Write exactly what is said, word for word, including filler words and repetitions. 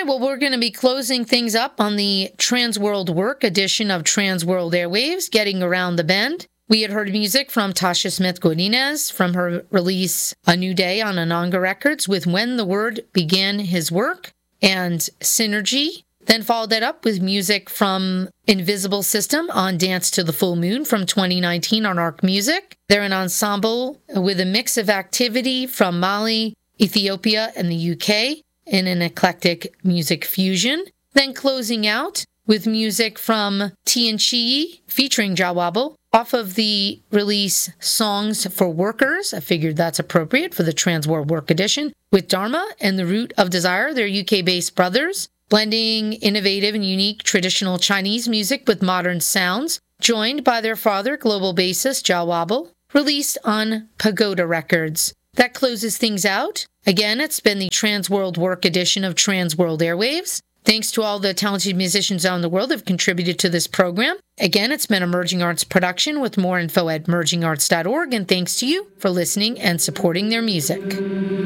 well, we're going to be closing things up on the Transworld Work edition of Transworld Airwaves, Getting Around the Bend. We had heard music from Tasha Smith Godinez from her release A New Day on Ananga Records with When the Word Began His Work and Synergy. Then followed that up with music from Invisible System on Dance to the Full Moon from twenty nineteen on Arc Music. They're an ensemble with a mix of activity from Mali, Ethiopia, and the U K in an eclectic music fusion. Then closing out with music from Tianchi featuring Jawabo off of the release Songs for Workers. I figured that's appropriate for the Transworld Work edition with Dharma and The Root of Desire. They're U K-based brothers, blending innovative and unique traditional Chinese music with modern sounds, joined by their father, global bassist Jawabo, released on Pagoda Records. That closes things out. Again, it's been the Transworld Work edition of Transworld Airwaves. Thanks to all the talented musicians around the world who have contributed to this program. Again, it's been a Merging Arts production with more info at merging arts dot org, and thanks to you for listening and supporting their music.